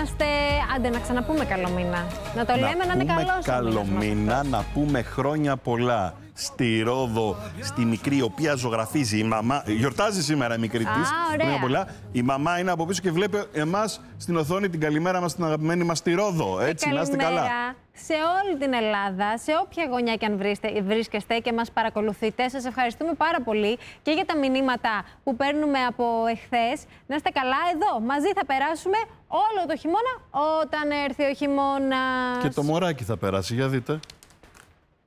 είμαστε. Άντε, να ξαναπούμε καλό μήνα. Να το λέμε να είναι καλός. Καλό μήνα, να πούμε χρόνια πολλά στη Ρόδο, στη μικρή, η οποία ζωγραφίζει η μαμά. Γιορτάζει σήμερα η μικρή της. Χρόνια πολλά. Η μαμά είναι από πίσω και βλέπει εμάς στην οθόνη την καλημέρα μας, την αγαπημένη μας στη Ρόδο. Έτσι, να είστε καλά. Σε όλη την Ελλάδα, σε όποια γωνιά και αν βρίσκεστε και μας παρακολουθείτε, σας ευχαριστούμε πάρα πολύ και για τα μηνύματα που παίρνουμε από εχθές. Να είστε καλά εδώ. Μαζί θα περάσουμε όλο το χειμώνα όταν έρθει ο χειμώνας. Και το μωράκι θα περάσει, για δείτε.